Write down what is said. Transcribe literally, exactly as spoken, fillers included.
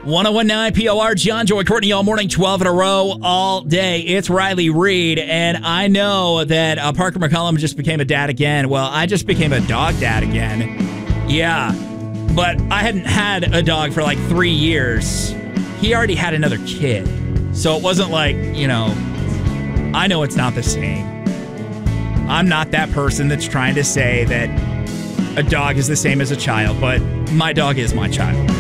one oh one point nine P O R, John, Joy, Courtney, all morning, twelve in a row, all day. It's Riley Reed, and I know that uh, Parker McCollum just became a dad again. Well, I just became a dog dad again. Yeah, but I hadn't had a dog for like three years. He already had another kid, so it wasn't like, you know, I know it's not the same. I'm not that person that's trying to say that a dog is the same as a child, but my dog is my child.